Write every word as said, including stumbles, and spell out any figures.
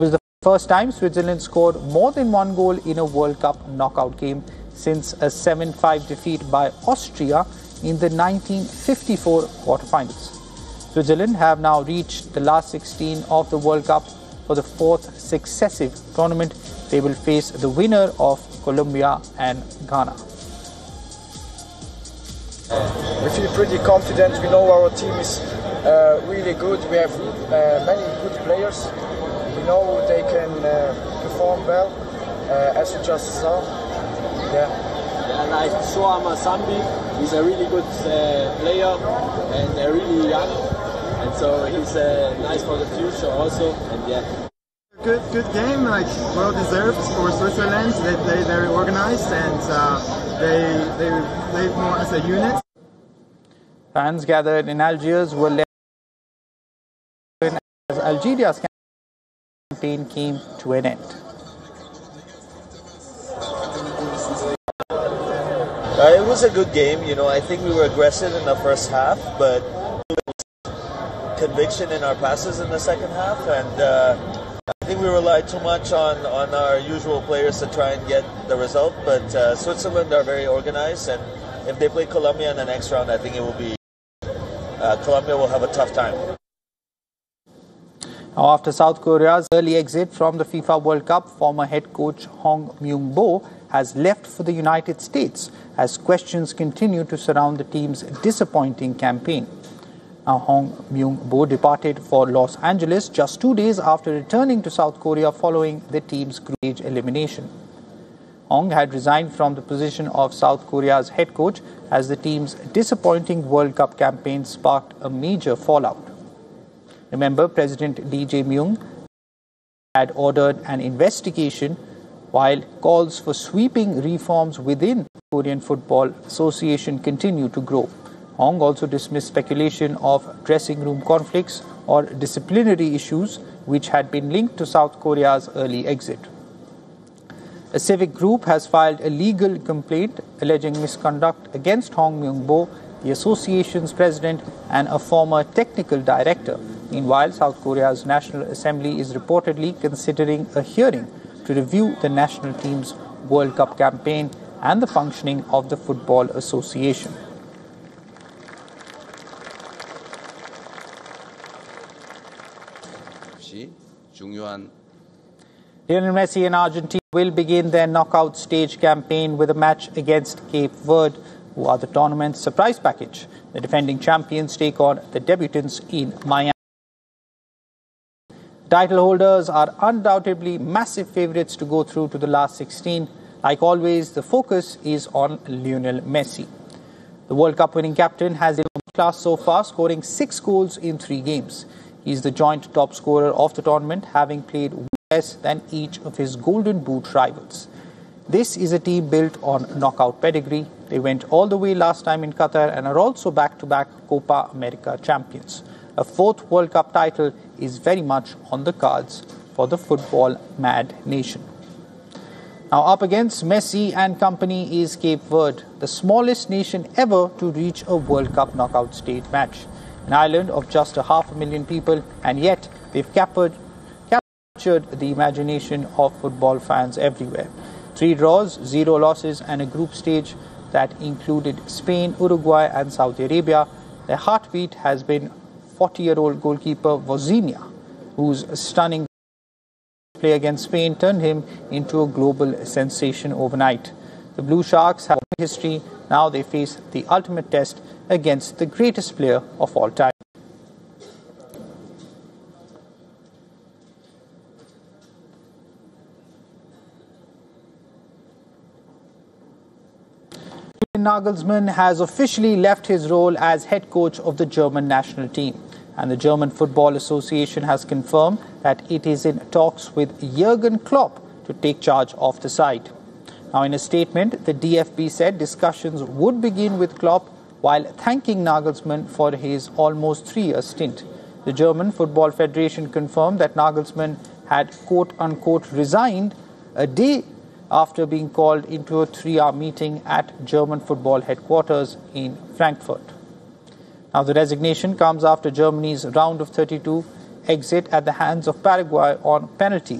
It was the first time Switzerland scored more than one goal in a World Cup knockout game since a seven five defeat by Austria in the nineteen fifty-four quarterfinals. Switzerland have now reached the last sixteen of the World Cup. For the fourth successive tournament, they will face the winner of Colombia and Ghana. We feel pretty confident. We know our team is uh, really good. We have uh, many good players. We know they can uh, perform well, uh, as you just saw. Yeah. Yeah, like Shoama Sambi, he's a really good uh, player and uh, really young, and so he's uh, nice for the future also. And yeah. Good, good game, like well deserved for Switzerland. They play very organized and uh, they they played more as a unit. Fans gathered in Algiers were led as Algeria's campaign came to an end. Uh, it was a good game. You know, I think we were aggressive in the first half, but conviction in our passes in the second half, and uh, I think we relied too much on, on our usual players to try and get the result. But uh, Switzerland are very organized, and if they play Colombia in the next round, I think it will be uh, Colombia will have a tough time. Now, after South Korea's early exit from the FIFA World Cup, former head coach Hong Myung-bo has left for the United States as questions continue to surround the team's disappointing campaign. Now, Hong Myung-bo departed for Los Angeles just two days after returning to South Korea following the team's group stage elimination. Hong had resigned from the position of South Korea's head coach as the team's disappointing World Cup campaign sparked a major fallout. Remember, President Lee Jae-myung had ordered an investigation while calls for sweeping reforms within the Korean Football Association continue to grow. Hong also dismissed speculation of dressing room conflicts or disciplinary issues which had been linked to South Korea's early exit. A civic group has filed a legal complaint alleging misconduct against Hong Myung-bo, the association's president and a former technical director. Meanwhile, South Korea's National Assembly is reportedly considering a hearing to review the national team's World Cup campaign and the functioning of the Football Association. Lionel Messi and Argentina will begin their knockout stage campaign with a match against Cape Verde, who are the tournament's surprise package. The defending champions take on the debutants in Miami. Title holders are undoubtedly massive favourites to go through to the last sixteen. Like always, the focus is on Lionel Messi. The World Cup winning captain has been class so far, scoring six goals in three games. He is the joint top scorer of the tournament, having played less than each of his Golden Boot rivals. This is a team built on knockout pedigree. They went all the way last time in Qatar and are also back-to-back Copa America champions. A fourth World Cup title is very much on the cards for the football-mad nation. Now, up against Messi and company is Cape Verde, the smallest nation ever to reach a World Cup knockout stage match. An island of just a half a million people, and yet they've captured, captured the imagination of football fans everywhere. Three draws, zero losses, and a group stage that included Spain, Uruguay, and Saudi Arabia. Their heartbeat has been forty-year-old goalkeeper Vozinha, whose stunning play against Spain turned him into a global sensation overnight. The Blue Sharks have a history. Now they face the ultimate test against the greatest player of all time. Julian Nagelsmann has officially left his role as head coach of the German national team, and the German Football Association has confirmed that it is in talks with Jurgen Klopp to take charge of the side. Now, in a statement, the D F B said discussions would begin with Klopp while thanking Nagelsmann for his almost three-year stint. The German Football Federation confirmed that Nagelsmann had quote-unquote resigned a day after being called into a three-hour meeting at German football headquarters in Frankfurt. Now, the resignation comes after Germany's round of thirty-two exit at the hands of Paraguay on penalties.